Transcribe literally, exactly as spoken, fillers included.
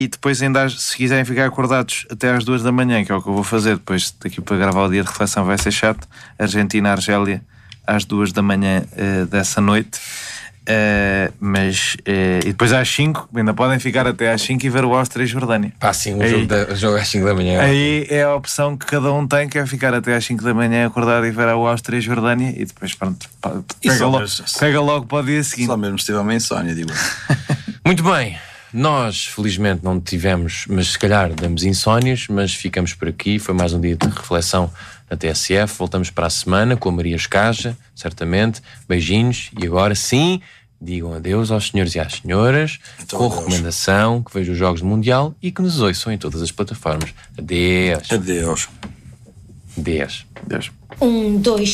E depois ainda, se quiserem ficar acordados até às duas da manhã, que é o que eu vou fazer depois daqui para gravar o dia de reflexão, vai ser chato. Argentina-Argélia às duas da manhã uh, dessa noite. Uh, mas uh, e depois às cinco, ainda podem ficar até às cinco e ver o Áustria e Jordânia. Pá, sim, o jogo, da, o jogo às cinco da manhã. Aí é a opção que cada um tem, que é ficar até às cinco da manhã acordado e ver o Áustria e Jordânia e depois pronto, pega logo, pega logo para o dia seguinte. Só mesmo se tiver uma insónia, digo. Muito bem. Nós, felizmente, não tivemos, mas se calhar damos insónias, mas ficamos por aqui. Foi mais um dia de reflexão na T S F. Voltamos para a semana com a Maria Escaja, certamente. Beijinhos. E agora sim, digam adeus aos senhores e às senhoras, então, com adeus. Recomendação, que vejam os Jogos do Mundial e que nos ouçam em todas as plataformas. Adeus. Adeus. Adeus. Adeus. Um, dois.